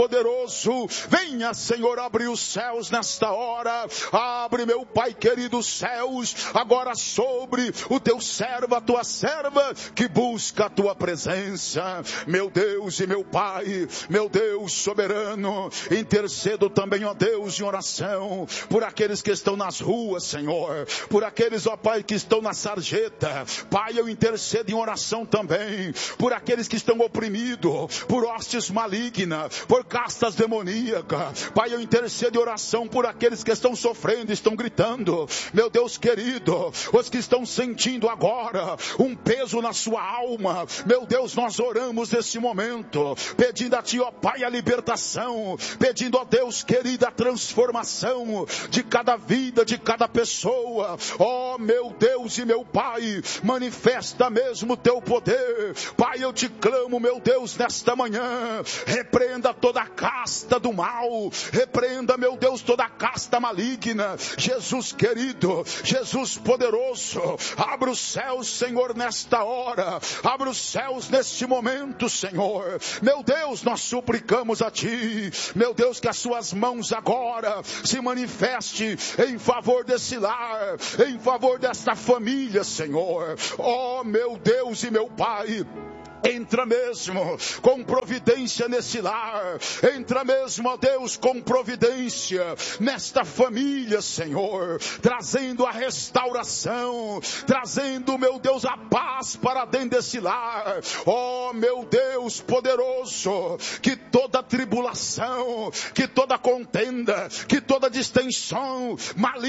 poderoso, venha, Senhor, abrir os céus nesta hora. Abre, meu Pai querido, os céus agora sobre o teu servo, a tua serva que busca a tua presença. Meu Deus e meu Pai, meu Deus soberano, intercedo também, ó Deus, em oração por aqueles que estão nas ruas, Senhor, por aqueles, ó Pai, que estão na sarjeta. Pai, eu intercedo em oração também por aqueles que estão oprimidos por hostes malignas, por castas demoníacas. Pai, eu intercedo em oração por aqueles que estão sofrendo, estão gritando. Meu Deus querido, os que estão sentindo agora um peso na sua alma. Meu Deus, nós oramos nesse momento, pedindo a Ti, ó Pai, a libertação, pedindo, ó Deus querido, a transformação de cada vida, de cada pessoa. Ó meu Deus e meu Pai, manifesta mesmo o Teu poder. Pai, eu Te clamo, meu Deus, nesta manhã, repreenda toda a casta do mal, repreenda, meu Deus, toda a casta maligna. Jesus querido, Jesus poderoso, abre os céus, Senhor, nesta hora, abre os céus neste momento, Senhor. Meu Deus, nós suplicamos a Ti, meu Deus, que as Suas mãos agora se manifeste em favor desse lar, em favor desta família, Senhor. Ó meu Deus e meu Pai, entra mesmo com providência nesse lar. Entra mesmo, ó Deus, com providência nesta família, Senhor, trazendo a restauração, trazendo, meu Deus, a paz para dentro desse lar. Ó meu Deus poderoso, que toda tribulação, que toda contenda, que toda distensão maligna